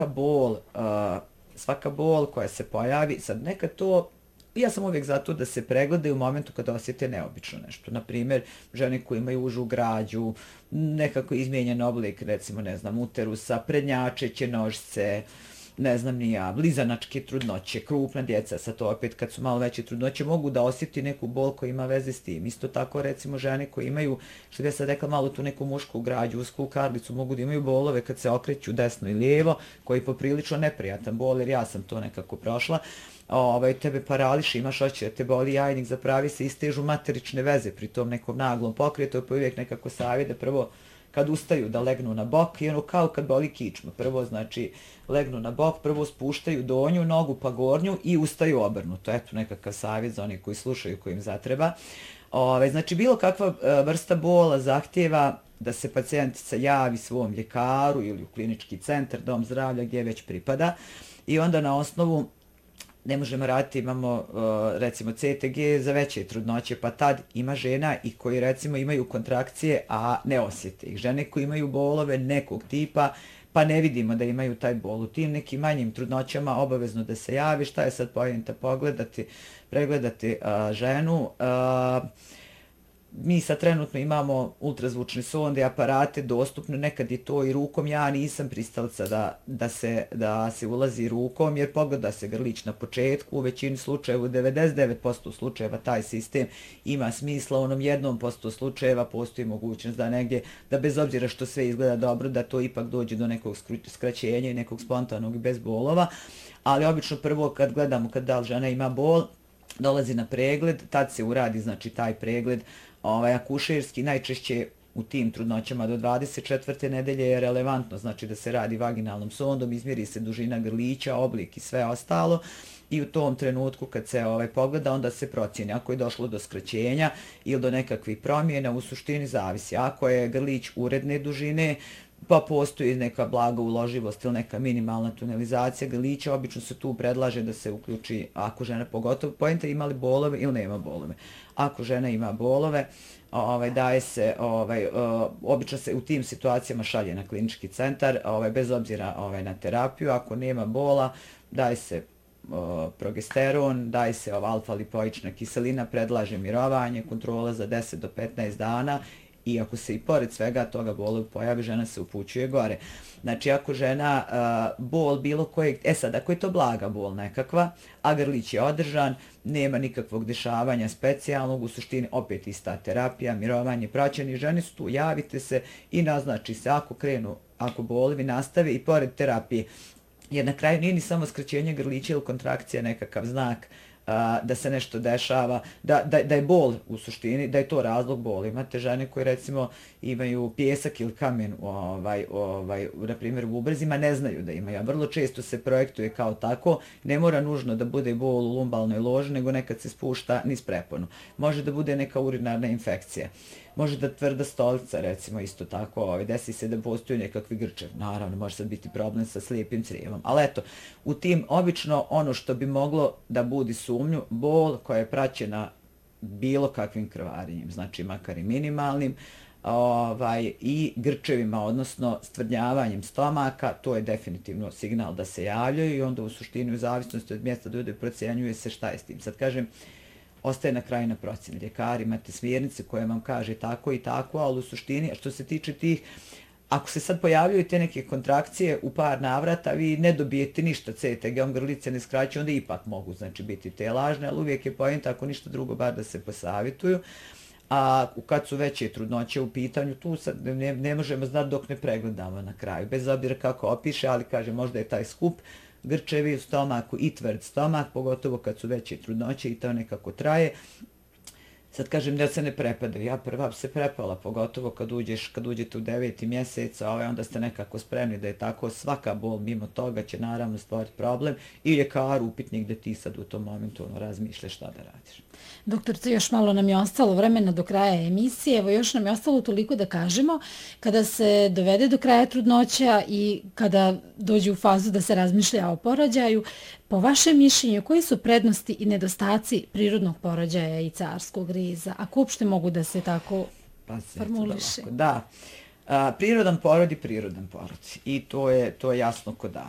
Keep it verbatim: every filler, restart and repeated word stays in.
bol, uh, svaka bol koja se pojavi, sad neka to, ja sam uvijek za to da se pregledaju u momentu kada osjete neobično nešto. Naprimjer, žene koje imaju užu građu, nekako izmijenjen oblik, recimo, ne znam, uterusa, prednjačeće nožice, ne znam ni ja, blizanačke trudnoće, krupna djeca, sad to opet kad su malo veće trudnoće, mogu da osjeti neku bol koja ima veze s tim. Isto tako, recimo, žene koje imaju, što bi ja sad rekla, malo tu neku mušku građu, usku karlicu, mogu da imaju bolove kad se okreću desno i lijevo, koji je poprilično neprijatan bol, jer ja sam to nekako prošla. Ovaj, tebe parališe, imaš oči da te boli jajnik, zapravi se, istežu materične veze pri tom nekom naglom pokretu, pa uvijek nekako savjet da prvo kad ustaju da legnu na bok i ono kao kad boli kičma. Prvo znači legnu na bok, prvo spuštaju donju nogu pa gornju i ustaju obrnuto. Eto nekakav savjet za onih koji slušaju, koji im zatreba. Ove, znači bilo kakva vrsta bola zahtjeva da se pacijentica javi svom ljekaru ili u klinički centar, dom zdravlja gdje već pripada i onda na osnovu ne možemo raditi, imamo recimo C T G za veće trudnoće, pa tad ima žena i koji recimo imaju kontrakcije, a ne osjete ih. Žene koji imaju bolove nekog tipa, pa ne vidimo da imaju taj bol. U tim nekim manjim trudnoćama obavezno da se javi, šta je sad pojenta, pogledati, pregledati a, ženu. A, mi sad trenutno imamo ultrazvučne sonde, aparate dostupne, nekad je to i rukom, ja nisam pristalica da, da, se, da se ulazi rukom, jer pogleda se grlić na početku, u većini slučajeva, u devedeset devet posto slučajeva taj sistem ima smisla, u onom jednom posto slučajeva postoji mogućnost da negdje, da bez obzira što sve izgleda dobro, da to ipak dođe do nekog skraćenja i nekog spontanog i bez bolova, ali obično prvo kad gledamo kad da li žena ima bol, dolazi na pregled, tad se uradi znači taj pregled ovaj, akušerski, najčešće u tim trudnoćama do dvadeset četvrte nedelje je relevantno, znači da se radi vaginalnom sondom, izmjeri se dužina grlića, oblik i sve ostalo i u tom trenutku kad se ovaj, pogleda onda se procjeni ako je došlo do skraćenja ili do nekakvih promjena, u suštini zavisi. Ako je grlić uredne dužine, pa postoji neka blaga uloživost ili neka minimalna tunelizacija grlića, obično se tu predlaže da se uključi, ako žena pogotovo, pojenta ima li bolove ili nema bolove. Ako žena ima bolove, ovaj, daje se, ovaj, obično se u tim situacijama šalje na klinički centar, ovaj, bez obzira ovaj, na terapiju, ako nema bola, daje se progesteron, daje se ova alfa-lipoična kiselina, predlaže mirovanje, kontrola za deset do petnaest dana i ako se i pored svega toga bol pojavi, žena se upućuje gore. Znači, ako žena uh, bol bilo kojeg, e sad, ako je to blaga bol nekakva, a grlić je održan, nema nikakvog dešavanja specijalnog, u suštini opet ista terapija, mirovanje, praćenje, žene su tu, javite se i naznači se ako krenu, ako bolovi nastave i pored terapije. Jer na kraju nije ni samo skraćenje grlića ili kontrakcija nekakav znak da se nešto dešava, da, da, da je bol u suštini, da je to razlog boli. Imate žene koje recimo imaju pjesak ili kamen ovaj, ovaj, na primjer u ubrezima, ne znaju da imaju, a vrlo često se projektuje kao tako, ne mora nužno da bude bol u lumbalnoj loži, nego nekad se spušta niz preponu. Može da bude neka urinarna infekcija. Može da tvrda stolica, recimo, isto tako, ovaj, desi se da postoji nekakvi grčev. Naravno, može sad biti problem sa slijepim crijevom. Ali eto, u tim obično ono što bi moglo da budi sumnju, bol koja je praćena bilo kakvim krvarenjem, znači makar i minimalnim, ovaj, i grčevima, odnosno stvrdnjavanjem stomaka, to je definitivno signal da se javljaju i onda u suštini u zavisnosti od mjesta ljudi procjenjuje se šta je s tim. Sad kažem, ostaje na kraju na procjeni. Ljekari, imate smjernice koje vam kaže tako i tako, ali u suštini, što se tiče tih, ako se sad pojavljaju te neke kontrakcije u par navrata, vi ne dobijete ništa C T G-om, grlice ne skraćaju, onda ipak mogu znači, biti te lažne, ali uvijek je pojenta, ako ništa drugo, bar da se posavjetuju. A kad su veće trudnoće u pitanju, tu sad ne, ne možemo znati dok ne pregledamo na kraju, bez obzira kako opiše, ali kaže možda je taj skup, grčevi u stomaku i tvrd stomak, pogotovo kad su veće trudnoće i to nekako traje. Sad kažem da se ne prepadaju, ja prva se prepala, pogotovo kad uđeš, kad uđete u deveti mjesec, a ovaj, onda ste nekako spremni da je tako, svaka bol mimo toga će naravno stvoriti problem i ljekar upitnik da ti sad u tom momentu ono, razmišljaš šta da radiš. Doktorice, još malo nam je ostalo vremena do kraja emisije, evo još nam je ostalo toliko da kažemo, kada se dovede do kraja trudnoća i kada dođe u fazu da se razmišlja o porođaju, po vašem mišljenju, koji su prednosti i nedostaci prirodnog porođaja i carskog riza, ako uopšte mogu da se tako pa formuliše? Da, a, prirodan porod i prirodan porod i to je, to je jasno ko dan.